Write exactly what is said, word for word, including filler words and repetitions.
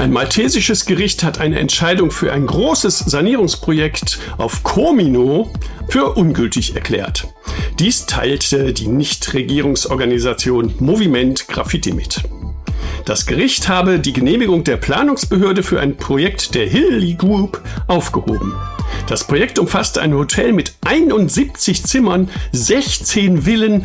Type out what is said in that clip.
Ein maltesisches Gericht hat eine Entscheidung für ein großes Sanierungsprojekt auf Comino für ungültig erklärt. Dies teilte die Nichtregierungsorganisation Moviment Graffiti mit. Das Gericht habe die Genehmigung der Planungsbehörde für ein Projekt der Hilly Group aufgehoben. Das Projekt umfasste ein Hotel mit einundsiebzig Zimmern, sechzehn Villen